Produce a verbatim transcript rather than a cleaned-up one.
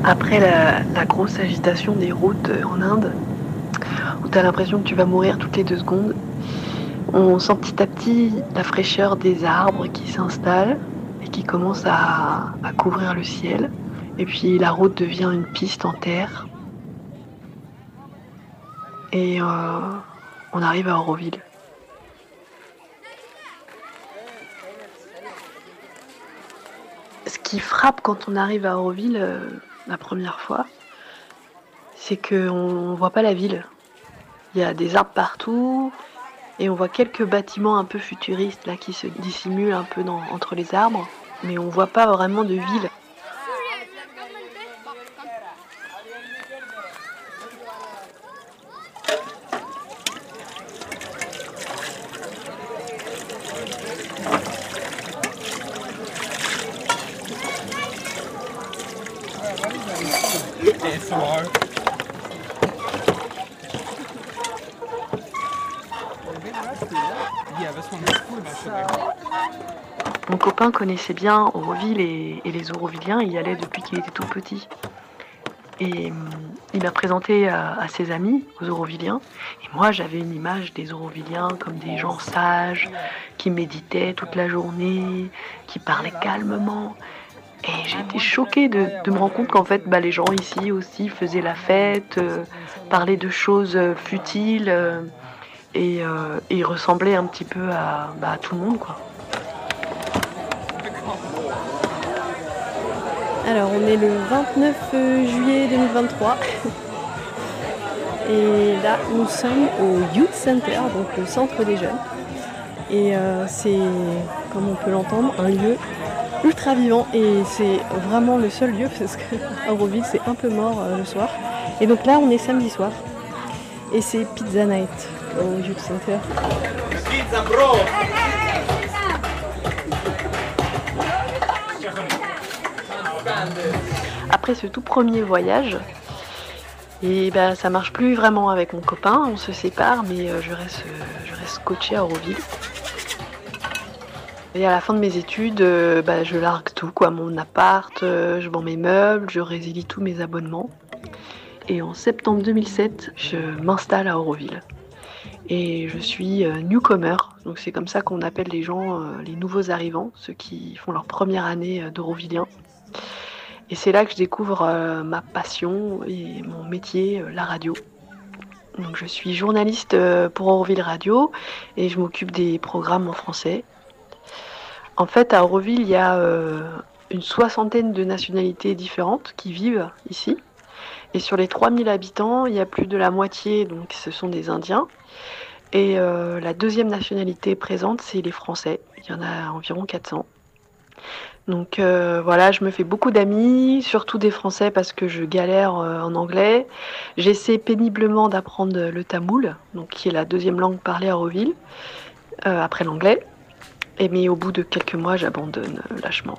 Après la, la grosse agitation des routes en Inde, où tu as l'impression que tu vas mourir toutes les deux secondes, on sent petit à petit la fraîcheur des arbres qui s'installent et qui commencent à, à couvrir le ciel. Et puis la route devient une piste en terre. Et euh, on arrive à Auroville. Ce qui frappe quand on arrive à Auroville euh, la première fois, c'est qu'on ne voit pas la ville. Il y a des arbres partout et on voit quelques bâtiments un peu futuristes là qui se dissimulent un peu dans, entre les arbres, mais on ne voit pas vraiment de ville. Mon copain connaissait bien Auroville et, et les Aurovilliens, il y allait depuis qu'il était tout petit. Et hum, il m'a présenté à, à ses amis, aux Aurovilliens. Et moi, j'avais une image des Aurovilliens comme des gens sages, qui méditaient toute la journée, qui parlaient calmement. Et j'ai été choquée de, de me rendre compte qu'en fait, bah, les gens ici aussi faisaient la fête, euh, parlaient de choses futiles, euh, et, euh, et ils ressemblaient un petit peu à, bah, à tout le monde, quoi. Alors on est le vingt-neuf juillet deux mille vingt-trois et là nous sommes au Youth Center, donc le centre des jeunes. Et euh, c'est, comme on peut l'entendre, un lieu ultra vivant et c'est vraiment le seul lieu parce qu'à Auroville c'est un peu mort euh, le soir. Et donc là on est samedi soir et c'est Pizza Night au Youth Center. Pizza bro. Après ce tout premier voyage, et ben, ça marche plus vraiment avec mon copain, on se sépare, mais je reste, je reste scotchée à Auroville. Et à la fin de mes études, ben, je largue tout, quoi, mon appart, je vends mes meubles, je résilie tous mes abonnements. Et en septembre deux mille sept, je m'installe à Auroville. Et je suis newcomer, donc c'est comme ça qu'on appelle les gens, les nouveaux arrivants, ceux qui font leur première année d'Aurovillien. Et c'est là que je découvre euh, ma passion et mon métier, euh, la radio. Donc je suis journaliste euh, pour Auroville Radio et je m'occupe des programmes en français. En fait, à Auroville, il y a euh, une soixantaine de nationalités différentes qui vivent ici. Et sur les trois mille habitants, il y a plus de la moitié, donc ce sont des Indiens. Et euh, la deuxième nationalité présente, c'est les Français. Il y en a environ quatre cents. Donc euh, voilà, je me fais beaucoup d'amis, surtout des Français parce que je galère euh, en anglais. J'essaie péniblement d'apprendre le tamoul, donc qui est la deuxième langue parlée à Auroville, euh, après l'anglais. Et mais au bout de quelques mois, j'abandonne euh, lâchement.